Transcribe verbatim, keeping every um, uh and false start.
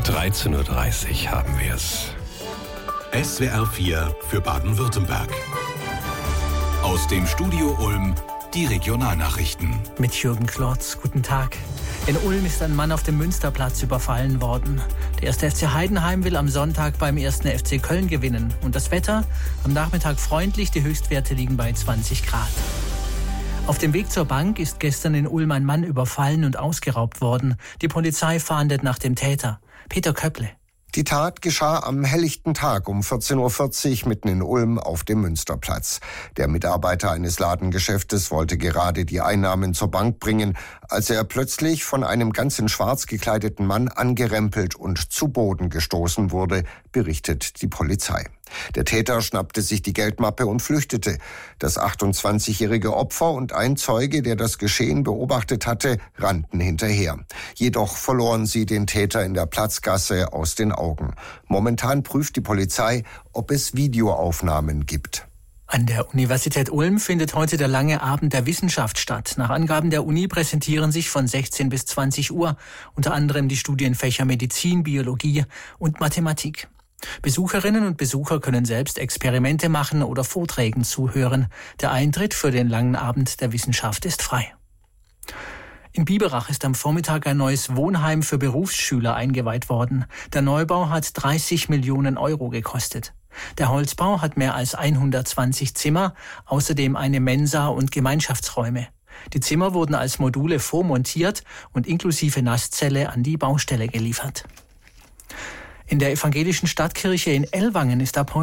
dreizehn Uhr dreißig haben wir es. S W R vier für Baden-Württemberg. Aus dem Studio Ulm die Regionalnachrichten. Mit Jürgen Klotz, guten Tag. In Ulm ist ein Mann auf dem Münsterplatz überfallen worden. Der erste F C Heidenheim will am Sonntag beim ersten F C Köln gewinnen. Und das Wetter? Am Nachmittag freundlich, die Höchstwerte liegen bei zwanzig Grad. Auf dem Weg zur Bank ist gestern in Ulm ein Mann überfallen und ausgeraubt worden. Die Polizei fahndet nach dem Täter. Peter Köpple. Die Tat geschah am helllichten Tag um vierzehn Uhr vierzig mitten in Ulm auf dem Münsterplatz. Der Mitarbeiter eines Ladengeschäftes wollte gerade die Einnahmen zur Bank bringen, als er plötzlich von einem ganz in schwarz gekleideten Mann angerempelt und zu Boden gestoßen wurde, berichtet die Polizei. Der Täter schnappte sich die Geldmappe und flüchtete. Das achtundzwanzigjährige Opfer und ein Zeuge, der das Geschehen beobachtet hatte, rannten hinterher. Jedoch verloren sie den Täter in der Platzgasse aus den Augen. Momentan prüft die Polizei, ob es Videoaufnahmen gibt. An der Universität Ulm findet heute der lange Abend der Wissenschaft statt. Nach Angaben der Uni präsentieren sich von sechzehn bis zwanzig Uhr unter anderem die Studienfächer Medizin, Biologie und Mathematik. Besucherinnen und Besucher können selbst Experimente machen oder Vorträgen zuhören. Der Eintritt für den langen Abend der Wissenschaft ist frei. In Biberach ist am Vormittag ein neues Wohnheim für Berufsschüler eingeweiht worden. Der Neubau hat dreißig Millionen Euro gekostet. Der Holzbau hat mehr als hundertzwanzig Zimmer, außerdem eine Mensa und Gemeinschaftsräume. Die Zimmer wurden als Module vormontiert und inklusive Nasszelle an die Baustelle geliefert. In der evangelischen Stadtkirche in Ellwangen ist ab heute